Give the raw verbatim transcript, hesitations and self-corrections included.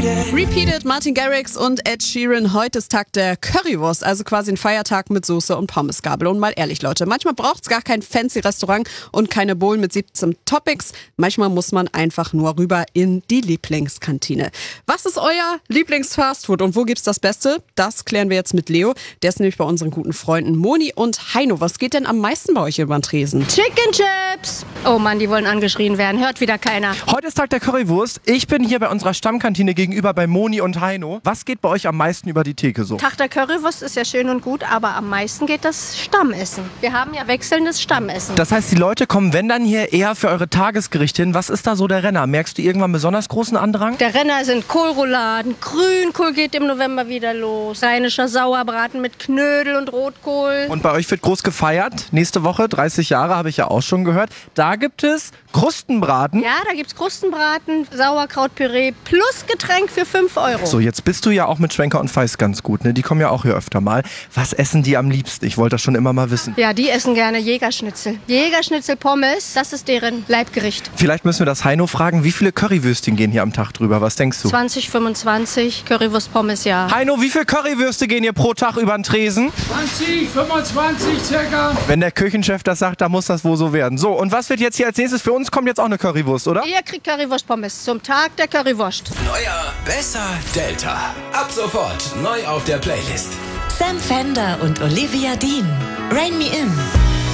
Repeated, Martin Garrix und Ed Sheeran. Heute ist Tag der Currywurst, also quasi ein Feiertag mit Soße und Pommesgabel. Und mal ehrlich, Leute, manchmal braucht es gar kein fancy Restaurant und keine Bowl mit siebzehn Toppings. Manchmal muss man einfach nur rüber in die Lieblingskantine. Was ist euer Lieblingsfastfood und wo gibt's das Beste? Das klären wir jetzt mit Leo. Der ist nämlich bei unseren guten Freunden Moni und Heino. Was geht denn am meisten bei euch über den Tresen? Chicken Chips! Oh Mann, die wollen angeschrien werden. Hört wieder keiner. Heute ist Tag der Currywurst. Ich bin hier bei unserer Stammkantine gegenüber bei Moni und Heino. Was geht bei euch am meisten über die Theke so? Tag der Currywurst ist ja schön und gut, aber am meisten geht das Stammessen. Wir haben ja wechselndes Stammessen. Das heißt, die Leute kommen, wenn dann hier eher für eure Tagesgerichte hin. Was ist da so der Renner? Merkst du irgendwann besonders großen Andrang? Der Renner sind Kohlrouladen, Grünkohl geht im November wieder los, rheinischer Sauerbraten mit Knödel und Rotkohl. Und bei euch wird groß gefeiert. Nächste Woche, dreißig Jahre, habe ich ja auch schon gehört. Da gibt es Krustenbraten. Ja, da gibt's Krustenbraten, Sauerkrautpüree plus Getränk für fünf Euro. So, jetzt bist du ja auch mit Schwenker und Feist ganz gut, ne? Die kommen ja auch hier öfter mal. Was essen die am liebsten? Ich wollte das schon immer mal wissen. Ja, die essen gerne Jägerschnitzel. Jägerschnitzel Pommes, das ist deren Leibgericht. Vielleicht müssen wir das Heino fragen, wie viele Currywürstchen gehen hier am Tag drüber? Was denkst du? zwanzig, fünfundzwanzig, Currywurst Pommes, ja. Heino, wie viele Currywürste gehen hier pro Tag über den Tresen? zwanzig, fünfundzwanzig circa. Wenn der Küchenchef das sagt, dann muss das wohl so werden. So, und was wird jetzt hier als nächstes? Für uns kommt jetzt auch eine Currywurst, oder? Ihr kriegt Currywurst Pommes zum Tag der Currywurst. Neuer, besser, Delta. Ab sofort neu auf der Playlist. Sam Fender und Olivia Dean. Rain Me In.